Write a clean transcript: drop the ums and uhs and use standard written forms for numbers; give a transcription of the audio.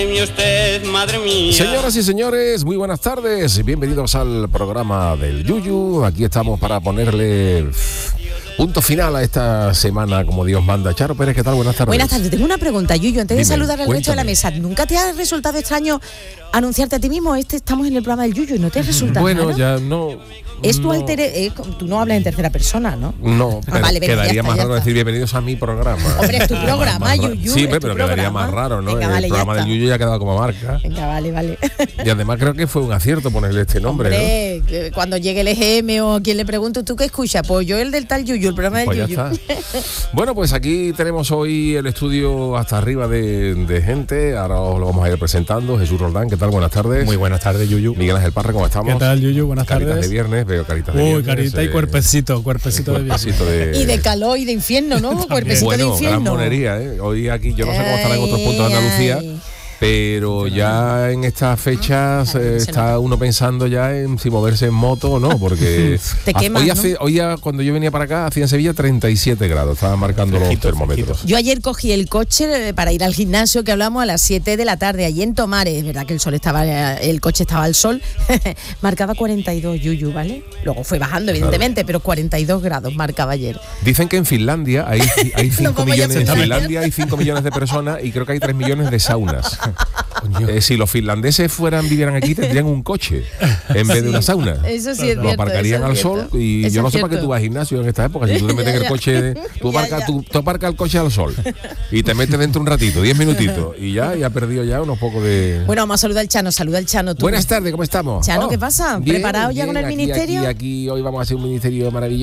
Usted, madre mía. Señoras y señores, muy buenas tardes. Bienvenidos al programa del Yuyu. Aquí estamos para ponerle punto final a esta semana, como Dios manda. Charo Pérez, ¿qué tal? Buenas tardes. Buenas tardes. Tengo una pregunta, Yuyu, antes de Dime, saludar al resto de la cuéntame. mesa. ¿Nunca te ha resultado extraño anunciarte a ti mismo? Estamos en el programa del Yuyu, ¿no te resulta Bueno, raro? ya no. Es tu no, alter tú no hablas en tercera persona, ¿no? No, pero vale, venga, quedaría ya está, más ya raro está. decir bienvenidos a mi programa. Hombre, es tu programa, Más raro. Yuyu. Sí, es tu pero quedaría programa. más raro, ¿no? Venga, El vale, ya programa del está. Yuyu ya ha quedado como marca. Venga, vale. Y además creo que fue un acierto ponerle este nombre, Hombre, que cuando llegue el EGM o quien le pregunte, ¿tú qué escuchas? Pues yo el del tal Yuyu, el programa ¿no? Pues del ya Yuyu. está. Bueno, pues aquí tenemos hoy el estudio hasta arriba de gente. Ahora os lo vamos a ir presentando. Jesús Roldán, ¿qué tal? Buenas tardes. Muy buenas tardes, Yuyu. Miguel Ángel Parra, ¿cómo estamos? ¿Qué tal, Yuyu? Buenas Caritas tardes. de viernes, veo caritas de viernes. Uy, carita y cuerpecito de viernes. Cuerpecito de... Y de calor y de infierno, ¿no? Cuerpecito de Bueno, gran infierno. monería, ¿eh? Hoy aquí, yo no sé cómo estará en otros puntos de Andalucía, Ay. pero ya en estas fechas está uno pensando ya en si moverse en moto o no, porque Te quemas, hoy cuando yo venía para acá, hacía en Sevilla 37 grados, estaban marcando los Fresquito, termómetros. fresquito. Yo ayer cogí el coche para ir al gimnasio que hablamos a las 7 de la tarde, allí en Tomares. Es verdad que el coche estaba al sol, marcaba 42, Yuyu, ¿vale? Luego fue bajando, evidentemente, pero 42 grados marcaba ayer. Dicen que en Finlandia hay 5 vamos ya millones, en a sentar. Finlandia hay 5 millones de personas y creo que hay 3 millones de saunas. Si los finlandeses vivieran aquí, tendrían un coche en vez de una sauna. Eso sí es Lo cierto. aparcarían eso al es sol cierto. y Eso yo no es sé para qué cierto. tú vas al gimnasio en esta época. Si tú te metes en el coche, tú aparcas el coche al sol y te metes dentro un ratito, 10 minutitos y ya ha perdido ya unos pocos de... Bueno, vamos a saludar al Chano. Saluda al Chano. Tú. Buenas tardes, ¿cómo estamos? Chano, ¿qué pasa? Bien, ¿Preparado ya bien, con el aquí, ministerio? Aquí hoy vamos a hacer un ministerio maravilloso.